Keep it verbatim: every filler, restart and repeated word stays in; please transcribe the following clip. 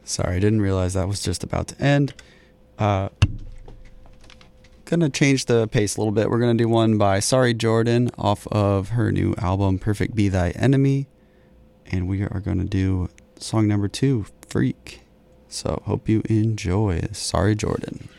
Sorry, I didn't realize that was just about to end. Uh, gonna change the pace a little bit. We're gonna do one by Sorry Jordan off of her new album Perfect Be Thy Enemy, and we are gonna do song number two, Freak. So hope you enjoy Sorry Jordan.